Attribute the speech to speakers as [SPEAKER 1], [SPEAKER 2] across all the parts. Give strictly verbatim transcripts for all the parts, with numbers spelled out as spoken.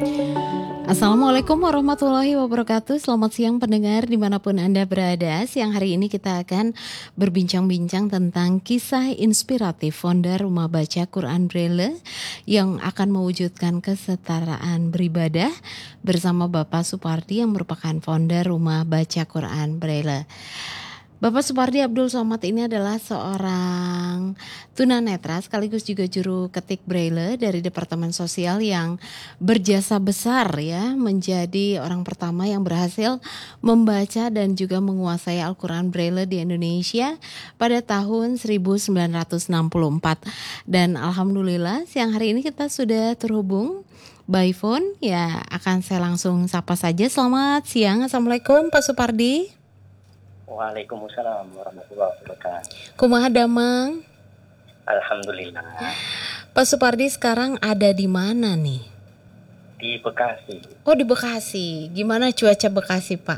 [SPEAKER 1] Assalamualaikum warahmatullahi wabarakatuh. Selamat siang pendengar dimanapun Anda berada. Siang hari ini kita akan berbincang-bincang tentang kisah inspiratif founder Rumah Baca Quran Braille yang akan mewujudkan kesetaraan beribadah bersama Bapak Supardi yang merupakan founder Rumah Baca Quran Braille. Bapak Supardi Abdul Somad ini adalah seorang tunanetra sekaligus juga juru ketik Braille dari Departemen Sosial yang berjasa besar ya menjadi orang pertama yang berhasil membaca dan juga menguasai Al-Quran Braille di Indonesia pada tahun seribu sembilan ratus enam puluh empat. Dan alhamdulillah siang hari ini kita sudah terhubung by phone ya, akan saya langsung sapa saja. Selamat siang, Assalamualaikum Pak Supardi.
[SPEAKER 2] Waalaikumsalam warahmatullahi wabarakatuh.
[SPEAKER 1] Kumaha damang?
[SPEAKER 2] Alhamdulillah.
[SPEAKER 1] Pak Supardi sekarang ada di mana nih?
[SPEAKER 2] Di Bekasi.
[SPEAKER 1] Oh, di Bekasi. Gimana cuaca Bekasi, Pak?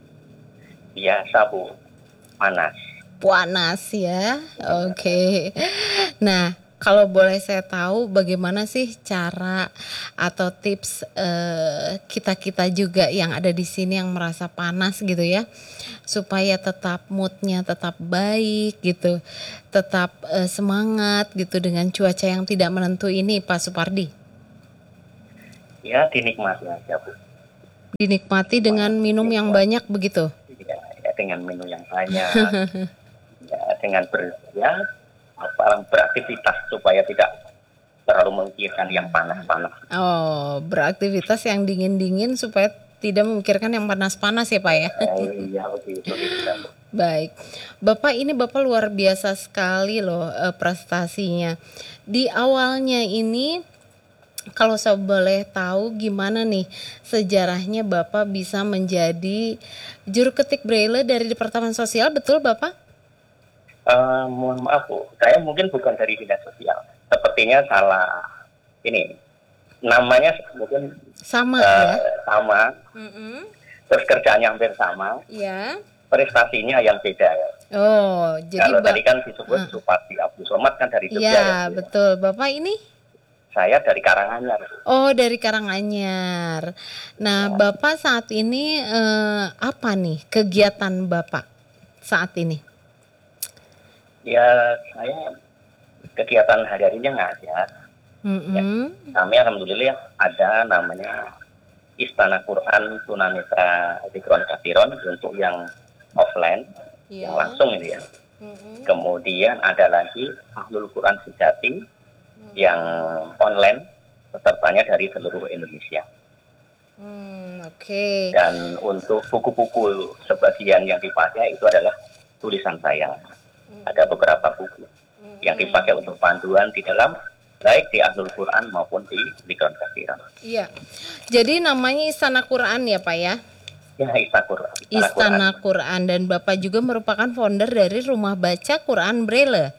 [SPEAKER 2] Biasa, Bu. Panas.
[SPEAKER 1] Panas ya. Oke. Nah, kalau boleh saya tahu bagaimana sih cara atau tips eh, kita-kita juga yang ada di sini yang merasa panas gitu ya, supaya tetap moodnya tetap baik gitu, tetap eh, semangat gitu dengan cuaca yang tidak menentu ini, Pak Supardi?
[SPEAKER 2] Ya, dinikmati aja, Bu.
[SPEAKER 1] Dinikmati dengan minum yang banyak begitu?
[SPEAKER 2] Ya, ya dengan minum yang banyak. Ya, dengan ber, ya, apa, beraktivitas supaya tidak terlalu memikirkan yang panas-panas.
[SPEAKER 1] Oh, beraktivitas yang dingin-dingin supaya tidak memikirkan yang panas-panas ya Pak ya?
[SPEAKER 2] Iya, begitu.
[SPEAKER 1] Baik, Bapak ini Bapak luar biasa sekali loh eh, prestasinya. Di awalnya ini, kalau saya boleh tahu gimana nih sejarahnya Bapak bisa menjadi juru ketik Braille dari Departemen Sosial, betul Bapak?
[SPEAKER 2] Uh, mohon maaf, Bu, saya mungkin bukan dari dinas sosial. Sepertinya salah ini. Namanya mungkin
[SPEAKER 1] sama
[SPEAKER 2] uh,
[SPEAKER 1] ya?
[SPEAKER 2] Sama.
[SPEAKER 1] Mm-hmm.
[SPEAKER 2] Terus kerjaannya hampir sama.
[SPEAKER 1] Ya.
[SPEAKER 2] Prestasinya yang beda.
[SPEAKER 1] Oh, jadi
[SPEAKER 2] kalau
[SPEAKER 1] ba-
[SPEAKER 2] tadi kan disebut uh. Supardi Abdul Somad kan dari Jogja.
[SPEAKER 1] Ya,
[SPEAKER 2] ya,
[SPEAKER 1] betul. Bapak ini?
[SPEAKER 2] Saya dari Karanganyar.
[SPEAKER 1] Oh, dari Karanganyar. Nah, ya. Bapak saat ini eh, apa nih kegiatan Bapak saat ini?
[SPEAKER 2] Ya, saya kegiatan hari-harinya ngajar.
[SPEAKER 1] Mm-hmm.
[SPEAKER 2] Ya, kami alhamdulillah ada namanya Istana Quran Tunanetra Zikron Katiron untuk yang offline, yeah. yang langsung ini ya. Mm-hmm. Kemudian ada lagi Ahlul Quran Sejati mm-hmm. yang online, pesertanya dari seluruh Indonesia.
[SPEAKER 1] Mm, Oke. Okay.
[SPEAKER 2] Dan untuk buku-buku sebagian yang dipakai itu adalah tulisan saya. Ada beberapa buku yang dipakai untuk panduan di dalam baik di Ahlul Quran maupun di Zikron Katiron.
[SPEAKER 1] Iya. Jadi namanya Istana Quran ya Pak ya?
[SPEAKER 2] Ya, Istana Quran.
[SPEAKER 1] Istana, Istana Quran. Quran dan Bapak juga merupakan founder dari Rumah Baca Quran Braille.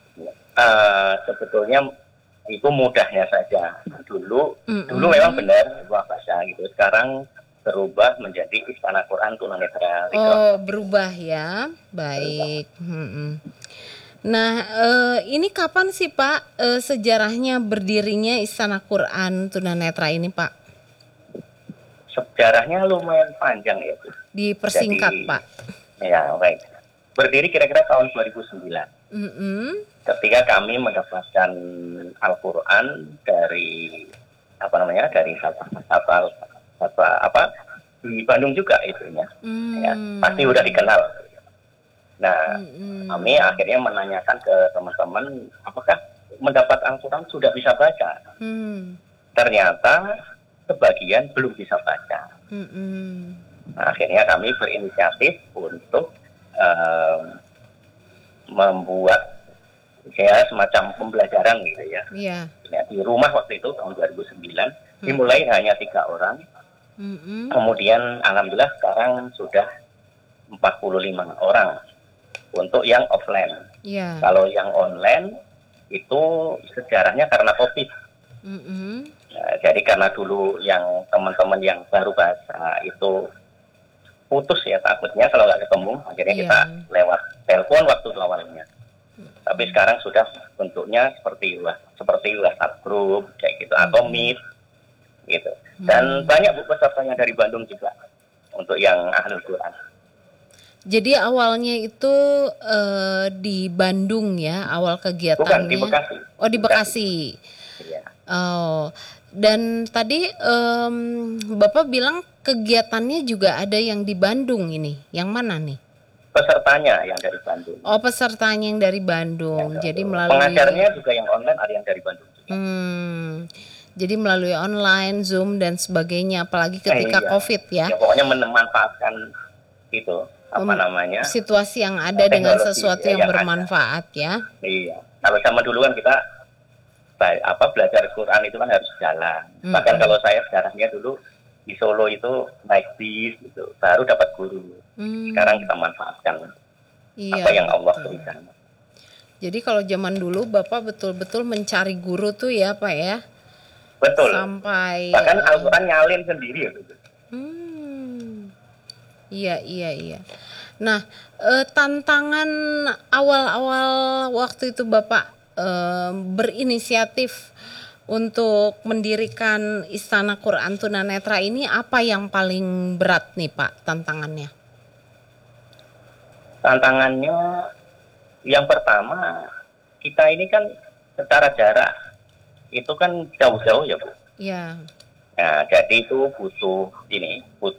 [SPEAKER 2] Uh, sebetulnya itu mudahnya saja. Dulu mm-hmm. dulu memang benar Rumah Baca gitu. Sekarang berubah menjadi Istana Quran Tunanetra.
[SPEAKER 1] Oh, berubah ya. Baik. Hmm. Nah, eh, ini kapan sih Pak eh, sejarahnya berdirinya Istana Quran Tunanetra ini Pak?
[SPEAKER 2] Sejarahnya lumayan panjang ya, Bu.
[SPEAKER 1] Dipersingkat, Jadi, Pak.
[SPEAKER 2] Ya, baik. Berdiri kira-kira tahun dua ribu sembilan. Mm-hmm. Ketika kami mendapatkan Al-Quran dari apa namanya? dari hafal apa apa di Bandung juga itunya, mm. ya pasti udah dikenal. Nah, mm. kami akhirnya menanyakan ke teman-teman, apakah mendapat Al-Quran sudah bisa baca? Mm. Ternyata sebagian belum bisa baca. Mm. Nah, akhirnya kami berinisiatif untuk um, membuat ya semacam pembelajaran gitu ya. Yeah. Ya, di rumah waktu itu tahun dua ribu sembilan mm. dimulai hanya tiga orang. Mm-hmm. Kemudian alhamdulillah sekarang sudah empat puluh lima orang untuk yang offline. Yeah. Kalau yang online itu sejarahnya karena COVID. Mm-hmm. Nah, jadi karena dulu yang teman-teman yang baru bahasa itu putus ya takutnya kalau nggak ketemu, akhirnya yeah. kita lewat telepon waktu awalnya. Mm-hmm. Tapi sekarang sudah bentuknya seperti seperti WhatsApp group kayak gitu mm-hmm. atau Meet gitu. Dan hmm. banyak bu pesertanya dari Bandung juga untuk yang Ahlul Quran.
[SPEAKER 1] Jadi awalnya itu uh, di Bandung ya, awal kegiatannya.
[SPEAKER 2] Bukan, di Bekasi.
[SPEAKER 1] Oh, di Bekasi.
[SPEAKER 2] Iya.
[SPEAKER 1] Oh, dan tadi um, Bapak bilang kegiatannya juga ada yang di Bandung ini. Yang mana nih?
[SPEAKER 2] Pesertanya yang dari Bandung.
[SPEAKER 1] Oh, pesertanya yang dari Bandung. Ya, jadi melalui
[SPEAKER 2] pengajarnya juga yang online, ada yang dari Bandung juga.
[SPEAKER 1] Hmm. Jadi melalui online, Zoom dan sebagainya, apalagi ketika eh, iya. COVID ya.
[SPEAKER 2] Ya pokoknya memanfaatkan itu apa um, namanya?
[SPEAKER 1] Situasi yang ada dengan sesuatu yang, yang bermanfaat ada. Ya.
[SPEAKER 2] Iya. Kalau zaman dulu kan kita apa belajar Quran itu kan harus jalan. Hmm. Bahkan kalau saya sejarahnya dulu di Solo itu naik bis gitu, baru dapat guru. Hmm. Sekarang kita manfaatkan iya, apa yang Allah berikan.
[SPEAKER 1] Jadi kalau zaman dulu Bapak betul-betul mencari guru tuh ya Pak ya?
[SPEAKER 2] Betul.
[SPEAKER 1] Sampai
[SPEAKER 2] bahkan Al-Quran nyalin sendiri ya gitu.
[SPEAKER 1] Hmm. Iya iya iya. Nah eh, tantangan awal-awal waktu itu Bapak eh, berinisiatif untuk mendirikan Istana Quran Tunanetra ini, apa yang paling berat nih Pak tantangannya?
[SPEAKER 2] Tantangannya yang pertama, kita ini kan secara jarak itu kan jauh-jauh ya Bu.
[SPEAKER 1] Iya.
[SPEAKER 2] Nah, jadi itu butuh ini, butuh